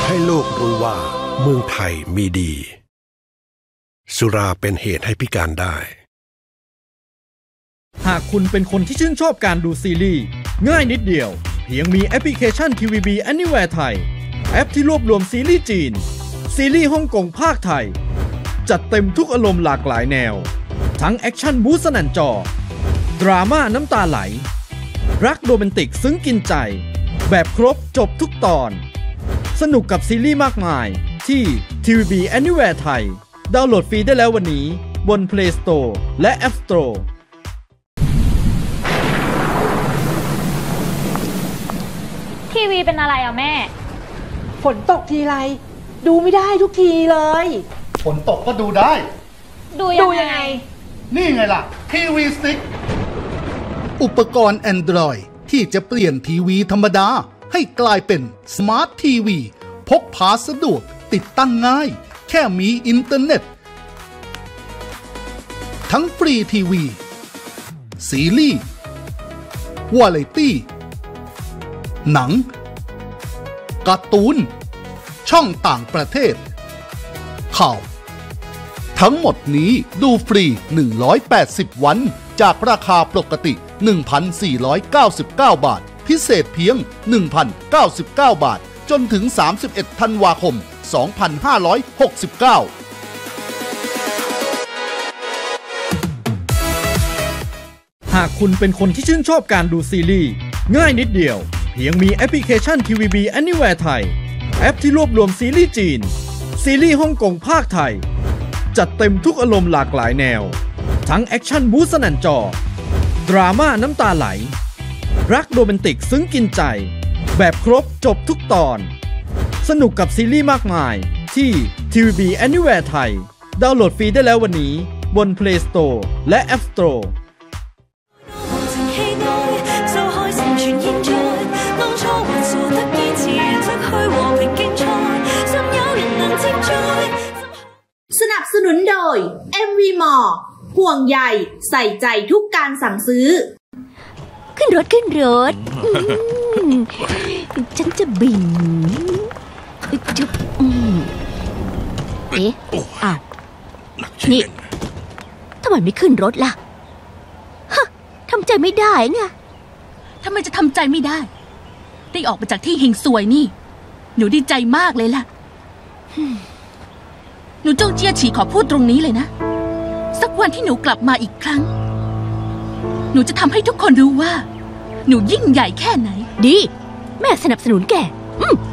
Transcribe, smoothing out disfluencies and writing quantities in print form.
ให้โลกรู้ว่าเมืองไทยมีดีสุราเป็นเหตุให้พิการได้หากคุณเป็นคนที่ชื่นชอบการดูซีรีส์ง่ายนิดเดียวเพียงมีแอปพลิเคชัน TVB Anywhere ไทยแอปที่รวบรวมซีรีส์จีนซีรีส์ฮ่องกงภาคไทยจัดเต็มทุกอารมณ์หลากหลายแนวทั้งแอคชั่นบู๊สนั่นจอดราม่าน้ำตาไหลรักโรแมนติกซึ้งกินใจแบบครบจบทุกตอนสนุกกับซีรีส์มากมายที่ TVB Anywhere ไทยดาวน์โหลดฟรีได้แล้ววันนี้บน Play Store และ App Store ทีวีเป็นอะไรอ่ะแม่ฝนตกทีไรดูไม่ได้ทุกทีเลยฝนตกก็ดูได้ดูยังไงนี่ไงล่ะทีวีสติ๊กอุปกรณ์ Android ที่จะเปลี่ยนทีวีธรรมดาให้กลายเป็นสมาร์ททีวีพกพาสะดวกติดตั้งง่ายแค่มีอินเทอร์เน็ตทั้งฟรีทีวีซีรีส์วาไรตี้หนังการ์ตูนช่องต่างประเทศข่าวทั้งหมดนี้ดูฟรี180วันจากราคาปกติ 1,499 บาทพิเศษเพียง 1,099 บาทจนถึง31ธันวาคม2569 หากคุณเป็นคนที่ชื่นชอบการดูซีรีส์ง่ายนิดเดียวเพียงมีแอปพลิเคชัน TVB Anywhere ไทยแอปที่รวบรวมซีรีส์จีนซีรีส์ฮ่องกงภาคไทยจัดเต็มทุกอารมณ์หลากหลายแนวทั้งแอคชั่นบู๊สนั่นจอดราม่าน้ำตาไหลรักโรแมนติกซึ้งกินใจแบบครบจบทุกตอนสนุกกับซีรีส์มากมายที่ TVB Anywhere ไทยดาวน์โหลดฟรีได้แล้ววันนี้บน Play Store และ App Store สนับสนุนโดย MV Mall ห่วงใยใส่ใจทุกการสั่งซื้อขึ้นรถฉันจะบินจุ๊บเอ๊ะอ้าวนี่ทำไมไม่ขึ้นรถล่ะฮะทำใจไม่ได้ไงทำไมจะทำใจไม่ได้ได้ออกมาจากที่เฮงซวยนี่หนูดีใจมากเลยล่ะหนูจงเจียฉีขอพูดตรงนี้เลยนะสักวันที่หนูกลับมาอีกครั้งหนูจะทำให้ทุกคนรู้ว่าหนูยิ่งใหญ่แค่ไหนดีแม่สนับสนุนแก